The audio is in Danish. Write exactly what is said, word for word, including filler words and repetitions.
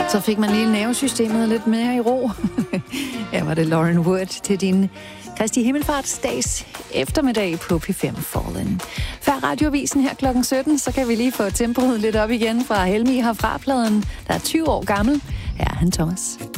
Så fik man lige nervesystemet lidt mere i ro. Ja, var det Lauren Wood til din Kristi Himmelfartsdags eftermiddag på P fem Fallen. Før Radioavisen her klokken sytten, så kan vi lige få tempoet lidt op igen fra Helmi herfra pladen, der er tyve år gammel. Her er han, Thomas.